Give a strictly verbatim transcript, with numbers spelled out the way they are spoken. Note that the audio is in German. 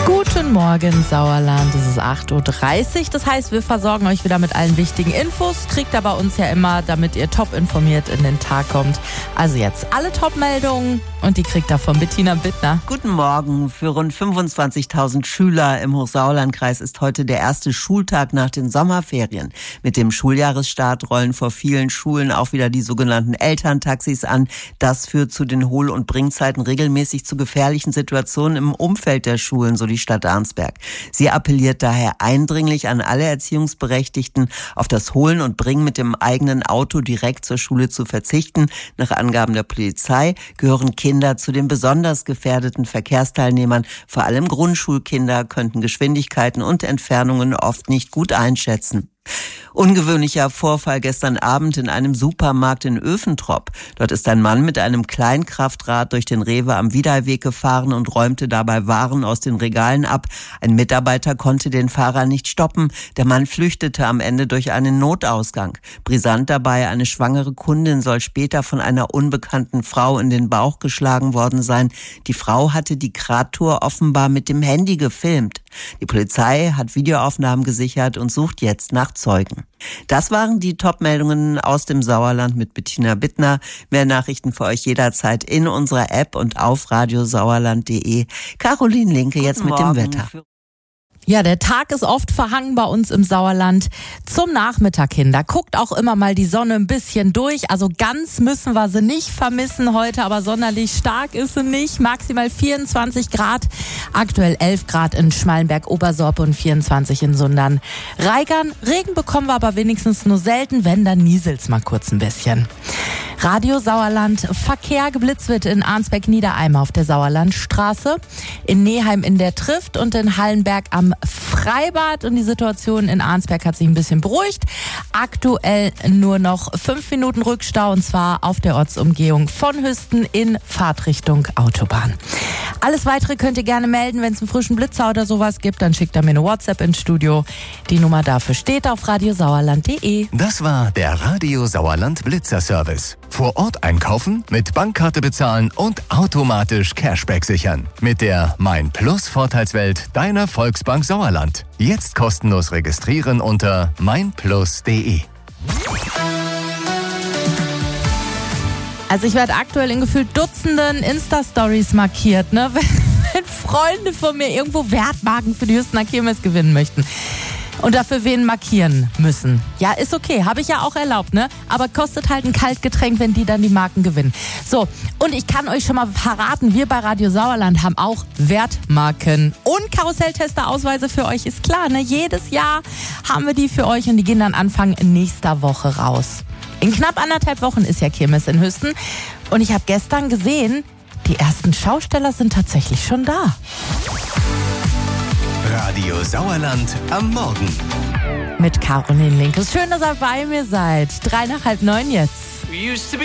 Guten Morgen, Sauerland. Es ist acht Uhr dreißig. Das heißt, wir versorgen euch wieder mit allen wichtigen Infos. Kriegt ihr bei uns ja immer, damit ihr top informiert in den Tag kommt. Also jetzt alle Top-Meldungen und die kriegt ihr von Bettina Bittner. Guten Morgen. Für rund fünfundzwanzigtausend Schüler im Hochsauerlandkreis ist heute der erste Schultag nach den Sommerferien. Mit dem Schuljahresstart rollen vor vielen Schulen auch wieder die sogenannten Elterntaxis an. Das führt zu den Hohl- und Bringzeiten regelmäßig zu gefährlichen Situationen im Umfeld der Schulen, so die Stadt Arnsberg. Sie appelliert daher eindringlich an alle Erziehungsberechtigten, auf das Holen und Bringen mit dem eigenen Auto direkt zur Schule zu verzichten. Nach Angaben der Polizei gehören Kinder zu den besonders gefährdeten Verkehrsteilnehmern. Vor allem Grundschulkinder könnten Geschwindigkeiten und Entfernungen oft nicht gut einschätzen. Ungewöhnlicher Vorfall gestern Abend in einem Supermarkt in Öfentrop. Dort ist ein Mann mit einem Kleinkraftrad durch den Rewe am Wiedalweg gefahren und räumte dabei Waren aus den Regalen ab. Ein Mitarbeiter konnte den Fahrer nicht stoppen. Der Mann flüchtete am Ende durch einen Notausgang. Brisant dabei, eine schwangere Kundin soll später von einer unbekannten Frau in den Bauch geschlagen worden sein. Die Frau hatte die Kradtour offenbar mit dem Handy gefilmt. Die Polizei hat Videoaufnahmen gesichert und sucht jetzt nach Zeugen. Das waren die Top-Meldungen aus dem Sauerland mit Bettina Bittner. Mehr Nachrichten für euch jederzeit in unserer App und auf radiosauerland punkt de. Caroline Linke jetzt mit dem Wetter. Ja, der Tag ist oft verhangen bei uns im Sauerland. Zum Nachmittag hin, da guckt auch immer mal die Sonne ein bisschen durch. Also ganz müssen wir sie nicht vermissen heute, aber sonderlich stark ist sie nicht. Maximal vierundzwanzig Grad, aktuell elf Grad in Schmallenberg, Obersorpe und vierundzwanzig in Sundern. Reigern, Regen bekommen wir aber wenigstens nur selten, wenn, dann nieselt's mal kurz ein bisschen. Radio Sauerland, Verkehr geblitzt wird in Arnsberg-Niedereimer auf der Sauerlandstraße, in Neheim in der Trift und in Hallenberg am Freibad. Und die Situation in Arnsberg hat sich ein bisschen beruhigt. Aktuell nur noch fünf Minuten Rückstau, und zwar auf der Ortsumgehung von Hüsten in Fahrtrichtung Autobahn. Alles Weitere könnt ihr gerne melden, wenn es einen frischen Blitzer oder sowas gibt, dann schickt ihr mir eine WhatsApp ins Studio. Die Nummer dafür steht auf radiosauerland punkt de. Das war der Radio Sauerland Blitzer Service. Vor Ort einkaufen, mit Bankkarte bezahlen und automatisch Cashback sichern. Mit der Mein Plus Vorteilswelt deiner Volksbank Sauerland. Jetzt kostenlos registrieren unter meinplus punkt de. Also ich werde aktuell in gefühlt Dutzenden Insta-Stories markiert, ne? Wenn, wenn Freunde von mir irgendwo Wertmarken für die Hüstener Kirmes gewinnen möchten. Und dafür wen markieren müssen. Ja, ist okay, habe ich ja auch erlaubt, ne? Aber kostet halt ein Kaltgetränk, wenn die dann die Marken gewinnen. So, und ich kann euch schon mal verraten, wir bei Radio Sauerland haben auch Wertmarken und Karusselltester-Ausweise für euch, ist klar, ne? Jedes Jahr haben wir die für euch und die gehen dann Anfang nächster Woche raus. In knapp anderthalb Wochen ist ja Kirmes in Hüsten und ich habe gestern gesehen, die ersten Schausteller sind tatsächlich schon da. Radio Sauerland am Morgen. Mit Caroline Linke. Schön, dass ihr bei mir seid. Drei nach halb neun jetzt.